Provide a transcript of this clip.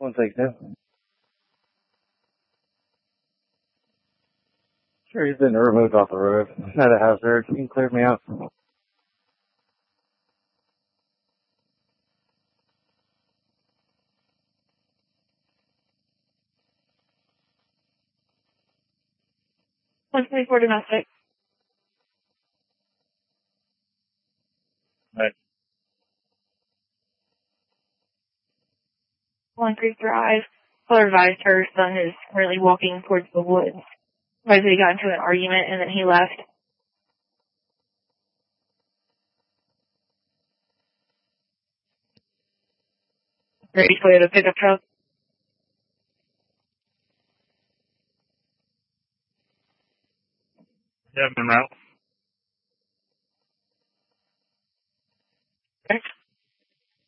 162. Sure, he's been removed off the road. Not a hazard. You can clear me out. 124 domestic. Right. 1 Creek Drive. Caller advised her son is currently walking towards the woods. Advised he got into an argument and then he left. Ready for you to pick up truck. Yeah, I'm out.